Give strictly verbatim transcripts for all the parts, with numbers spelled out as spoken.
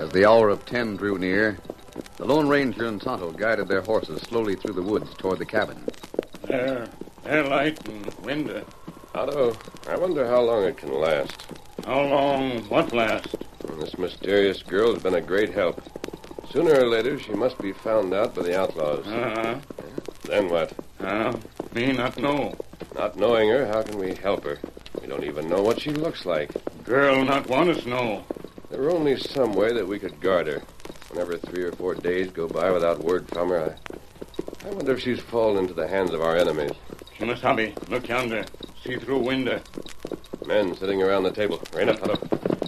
As the hour of ten drew near, the Lone Ranger and Tonto guided their horses slowly through the woods toward the cabin. There, there, light and wind. Tonto, I wonder how long it can last. How long? What last? This mysterious girl has been a great help. Sooner or later, she must be found out by the outlaws. Uh-huh. Then what? Uh, me not know. Not knowing her, how can we help her? We don't even know what she looks like. Girl not want us know. There were only some way that we could guard her. Whenever three or four days go by without word from her, I, I wonder if she's fallen into the hands of our enemies. Kimasabi, look yonder. See through window. Men sitting around the table. Rein up, Tonto.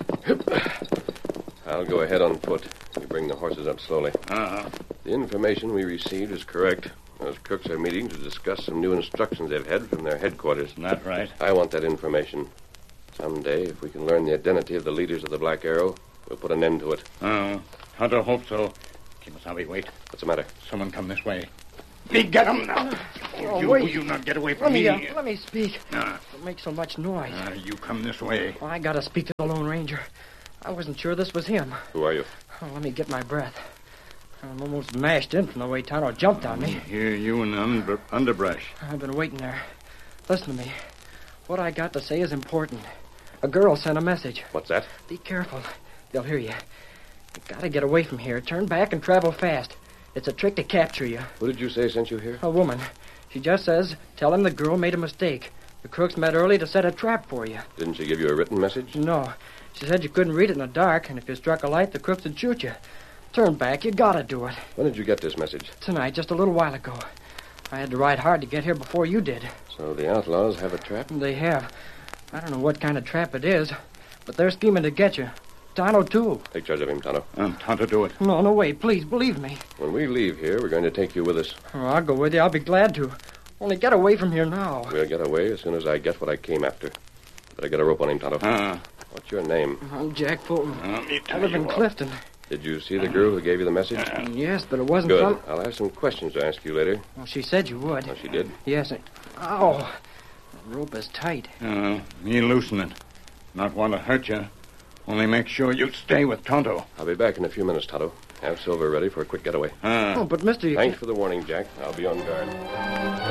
I'll go ahead on foot. You bring the horses up slowly. Uh-huh. The information we received is correct. Those crooks are meeting to discuss some new instructions they've had from their headquarters. Not right. I want that information. Someday, if we can learn the identity of the leaders of the Black Arrow, we'll put an end to it. Oh, Hunter hope so. Kimasabi, wait. What's the matter? Someone come this way. Me get him now. Oh, you, wait. you not get away from Let me, me. uh, let me speak. Uh, Don't make so much noise. uh, you come this way. Well, I gotta speak to the Lone Ranger. I wasn't sure this was him. Who are you? Oh, let me get my breath. I'm almost mashed in from the way Tonto jumped on me. Here, you in the under, underbrush. I've been waiting there. Listen to me. What I got to say is important. A girl sent a message. What's that? Be careful. They'll hear you. You gotta get away from here. Turn back and travel fast. It's a trick to capture you. Who did you say sent you here? A woman. She just says, tell him the girl made a mistake. The crooks met early to set a trap for you. Didn't she give you a written message? No. She said you couldn't read it in the dark, and if you struck a light, the crooks would shoot you. Turn back. You gotta do it. When did you get this message? Tonight, just a little while ago. I had to ride hard to get here before you did. So the outlaws have a trap? They have. I don't know what kind of trap it is, but they're scheming to get you. Tonto, too. Take charge of him, Tonto. Um, time to do it. No, no, wait. Please, believe me. When we leave here, we're going to take you with us. Oh, I'll go with you. I'll be glad to. Only get away from here now. We'll get away as soon as I get what I came after. Better get a rope on him, Tonto. Uh, What's your name? I'm Jack Fulton. uh, me I tell live you in what. Clifton. Did you see the girl who gave you the message? Uh, Yes, but it wasn't Good. from... I'll have some questions to ask you later. Well, she said you would. Oh, she did? Yes. I... Ow. The rope is tight. Uh, me loosen it. Not want to hurt you. Only make sure you stay with Tonto. I'll be back in a few minutes, Tonto. Have Silver ready for a quick getaway. Uh, Oh, but mister, you Thanks can't... for the warning, Jack. I'll be on guard.